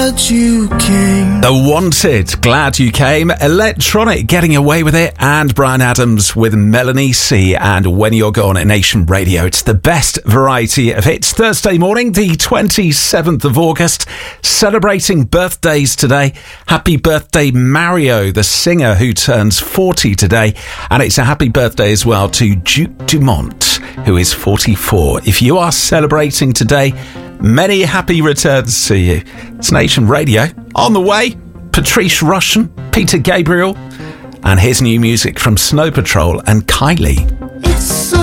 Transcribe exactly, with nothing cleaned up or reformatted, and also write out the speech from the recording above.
glad you came. The Wanted, Glad You Came, Electronic, Getting Away With It, and Bryan Adams with Melanie C. and When You're Gone at Nation Radio. It's the best variety of hits. Thursday morning, the twenty-seventh of August, celebrating birthdays today. Happy birthday, Mario, the singer who turns forty today. And it's a happy birthday as well to Duke Dumont, who is forty-four. If you are celebrating today, many happy returns to you. It's Nation Radio. On the way, Patrice Rushen, Peter Gabriel, and his new music from Snow Patrol and Kylie. It's so